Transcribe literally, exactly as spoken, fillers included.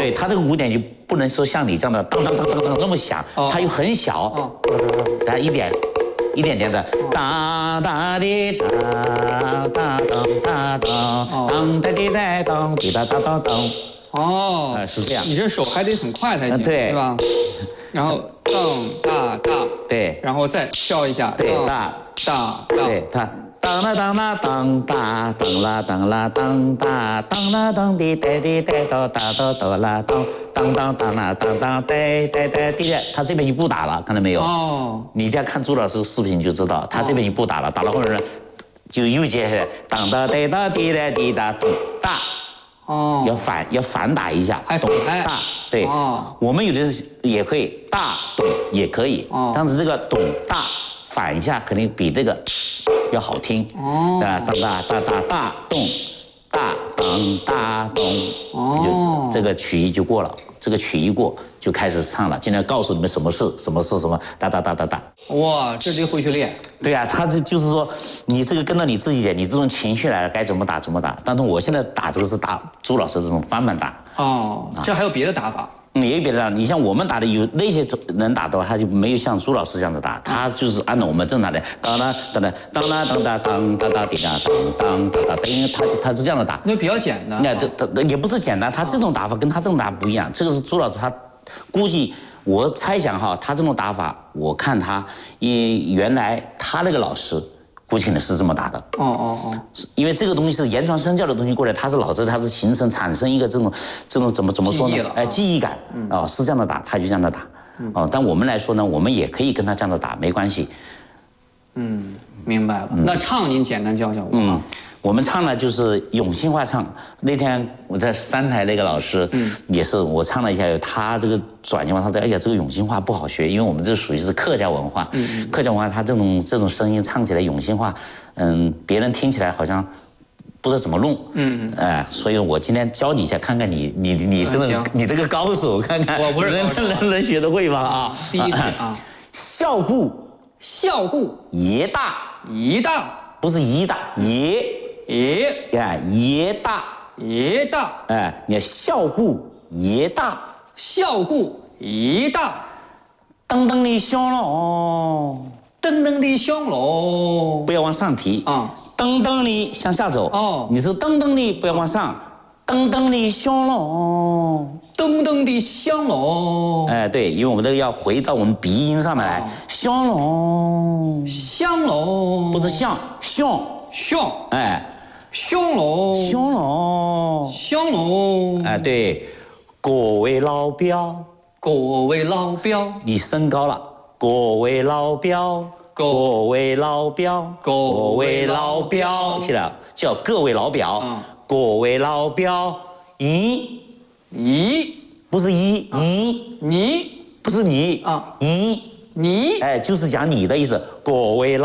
对，它这个鼓点就不能说像你这样的当当当当当那么响，它又很小，它一点一点点的哒哒滴哒哒当哒当当哒滴哒当滴哒哒当当。 哦， 呃，是这样。 你这手还得很快才行， 对， 对吧？然后当大大， 对， 然后再跳一下， 对，大大大， 对，它当啦当啦当哒，当啦当啦当哒，当啦当滴哒滴哒哆哒哆哆啦当，当当当啦当当哒哒哒滴哒，它这边一步打了，看到没有？哦，你一定要看朱老师视频就知道，他这边一步打了，打了后面就又接下来当哒哒哒滴哒滴哒咚大。哦，要反要反打一下， 还反拍大对，哦，我们有的也可以大咚也可以，哦，但是这个咚大反一下肯定比这个要好听，哦，啊当大大大大咚大当大咚，哦，就这个曲艺就过了，这个曲艺过就开始唱了，今天告诉你们什么是什么是什么哒哒哒哒哒， 哇，这得回去练。 对啊，他这就是说，你这个跟到你自己点，你这种情绪来了，该怎么打怎么打。但是我现在打这个是打朱老师这种翻版打。哦， 这还有别的打法？ 也有别的打，你像我们打的有那些人打的话，他就没有像朱老师这样子打，他就是按照我们正常的当当当当当当当当当当当滴当当当当，因为他他是这样的打。 那比较简单。 那这他也不是简单，他这种打法跟他这种打法不一样。这个是朱老师他估计。我猜想哈，他这种打法，我看他，因原来他那个老师估计可能是这么打的。哦哦哦。因为这个东西是言传身教的东西过来，他是脑子，他是形成产生一个这种这种怎么怎么说呢？哎，记忆感。嗯。哦，是这样的打，他就这样的打。嗯。哦，但我们来说呢，我们也可以跟他这样的打，没关系。 嗯，明白了。那唱您简单教教我。嗯。 我们唱呢就是永兴话唱，那天我在三台那个老师，嗯，也是我唱了一下，他这个转型话，他说哎呀这个永兴话不好学，因为我们这属于是客家文化，嗯，客家文化他这种这种声音唱起来永兴话，嗯，别人听起来好像不知道怎么弄，嗯，哎、呃，所以我今天教你一下，看看你你你这个、嗯、你这个高手，看看我不是能能能学得会吧啊？ 第一句啊， 孝故孝故爷大爷大， 不是姨大爷。 爷呀，爷大爷大， 哎，你要孝故爷大， 孝故爷大， 噔噔的响喽， 噔噔的响喽， 不要往上提啊，噔噔的向下走哦，你是噔噔的不要往上，噔噔的响喽， 噔噔的响喽， 哎，对，因为我们这个要回到我们鼻音上面来，响喽， 响喽， 不是响响响， 哎。 响喽， 响喽， 响喽！ 哎，对，各位老表， 各位老表， 你升高了，各位老表，各位老表，各位老表，是的，叫各位老表，各位老表，咦咦， 不是一，你你不是你啊，你你， 哎，就是讲你的意思，各位老。